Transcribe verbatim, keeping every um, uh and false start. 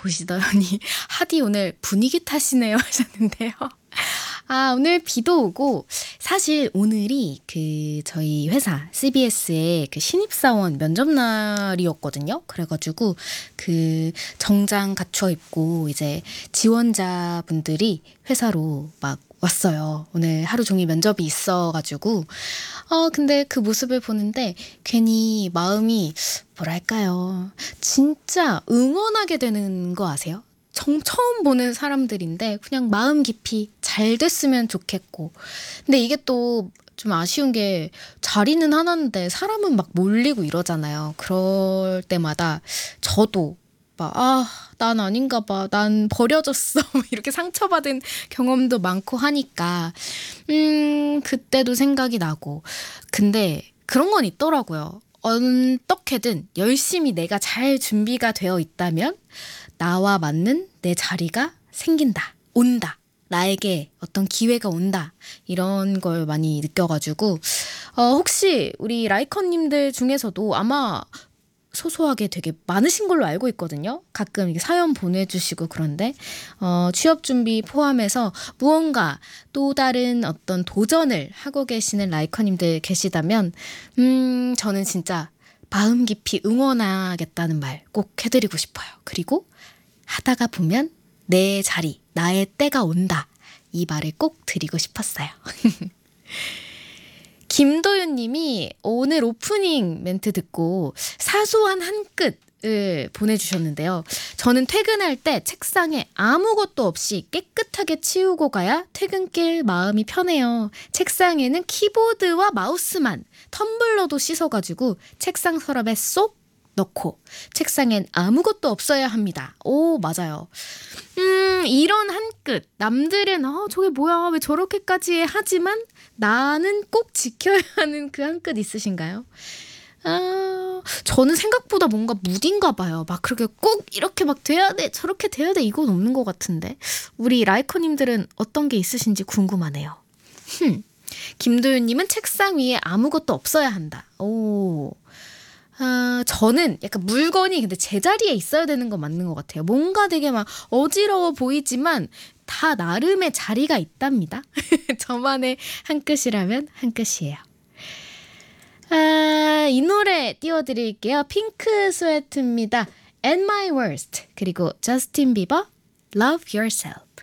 보시더니 하디 오늘 분위기 탓이네요 하셨는데요. 아, 오늘 비도 오고 사실 오늘이 그 저희 회사 씨비에스의 그 신입사원 면접 날이었거든요. 그래가지고 그 정장 갖춰 입고 이제 지원자분들이 회사로 막 왔어요. 오늘 하루 종일 면접이 있어가지고 어 근데 그 모습을 보는데 괜히 마음이 뭐랄까요, 진짜 응원하게 되는 거 아세요? 정, 처음 보는 사람들인데 그냥 마음 깊이 잘 됐으면 좋겠고. 근데 이게 또 좀 아쉬운 게 자리는 하나인데 사람은 막 몰리고 이러잖아요. 그럴 때마다 저도 막, 아, 난 아닌가 봐. 난 버려졌어. 이렇게 상처받은 경험도 많고 하니까, 음, 그때도 생각이 나고. 근데 그런 건 있더라고요. 어떻게든 열심히 내가 잘 준비가 되어 있다면 나와 맞는 내 자리가 생긴다, 온다, 나에게 어떤 기회가 온다, 이런 걸 많이 느껴가지고 어, 혹시 우리 라이커님들 중에서도 아마 소소하게 되게 많으신 걸로 알고 있거든요. 가끔 이렇게 사연 보내주시고 그런데 어, 취업 준비 포함해서 무언가 또 다른 어떤 도전을 하고 계시는 라이커님들 계시다면 음, 저는 진짜 마음 깊이 응원하겠다는 말 꼭 해드리고 싶어요. 그리고 하다가 보면 내 자리, 나의 때가 온다, 이 말을 꼭 드리고 싶었어요. 김도윤 님이 오늘 오프닝 멘트 듣고 사소한 한 끗을 보내주셨는데요. 저는 퇴근할 때 책상에 아무것도 없이 깨끗하게 치우고 가야 퇴근길 마음이 편해요. 책상에는 키보드와 마우스만, 텀블러도 씻어가지고 책상 서랍에 쏙 넣고 책상엔 아무것도 없어야 합니다. 오, 맞아요. 음, 이런 한 끗. 남들은 어, 저게 뭐야, 왜 저렇게까지 해? 하지만 나는 꼭 지켜야 하는 그 한 끗 있으신가요? 아, 저는 생각보다 뭔가 무딘가 봐요. 막 그렇게 꼭 이렇게 막 돼야 돼, 저렇게 돼야 돼, 이건 없는 것 같은데. 우리 라이커님들은 어떤 게 있으신지 궁금하네요. 흠. 김도윤님은 책상 위에 아무것도 없어야 한다. 오. 아, 저는 약간 물건이 근데 제자리에 있어야 되는 건 맞는 것 같아요. 뭔가 되게 막 어지러워 보이지만 다 나름의 자리가 있답니다. 저만의 한 끗이라면 한 끗이에요. 아, 이 노래 띄워드릴게요. 핑크 스웨트입니다. And My Worst. 그리고 저스틴 비버, Love Yourself.